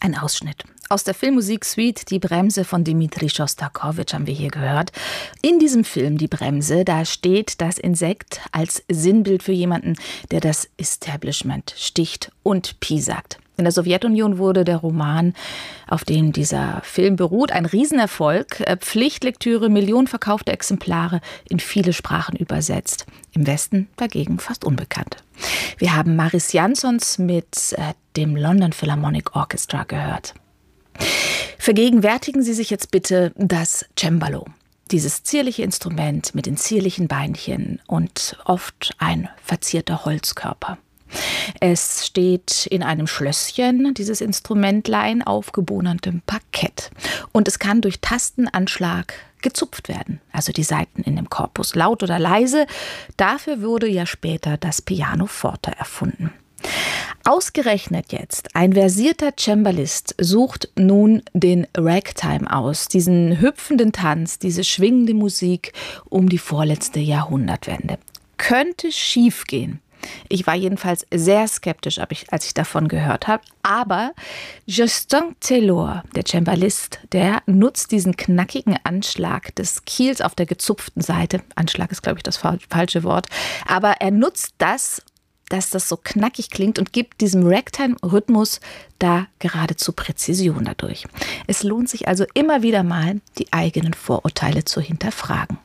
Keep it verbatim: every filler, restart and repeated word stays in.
Ein Ausschnitt aus der Filmmusik-Suite Die Bremse von Dmitri Schostakowitsch haben wir hier gehört. In diesem Film Die Bremse, da steht das Insekt als Sinnbild für jemanden, der das Establishment sticht und piesackt. In der Sowjetunion wurde der Roman, auf dem dieser Film beruht, ein Riesenerfolg. Pflichtlektüre, Millionen verkaufte Exemplare, in viele Sprachen übersetzt. Im Westen dagegen fast unbekannt. Wir haben Mariss Jansons mit äh, dem London Philharmonic Orchestra gehört. Vergegenwärtigen Sie sich jetzt bitte das Cembalo. Dieses zierliche Instrument mit den zierlichen Beinchen und oft ein verzierter Holzkörper. Es steht in einem Schlösschen, dieses Instrumentlein, auf gebohnertem Parkett. Und es kann durch Tastenanschlag gezupft werden, also die Saiten in dem Korpus, laut oder leise. Dafür wurde ja später das Pianoforte erfunden. Ausgerechnet jetzt ein versierter Cembalist sucht nun den Ragtime aus, diesen hüpfenden Tanz, diese schwingende Musik um die vorletzte Jahrhundertwende. Könnte schiefgehen. Ich war jedenfalls sehr skeptisch, als ich davon gehört habe. Aber Justin Taylor, der Cembalist, der nutzt diesen knackigen Anschlag des Kiels auf der gezupften Seite. Anschlag ist, glaube ich, das falsche Wort. Aber er nutzt das, dass das so knackig klingt und gibt diesem Ragtime-Rhythmus da geradezu Präzision dadurch. Es lohnt sich also immer wieder mal, die eigenen Vorurteile zu hinterfragen.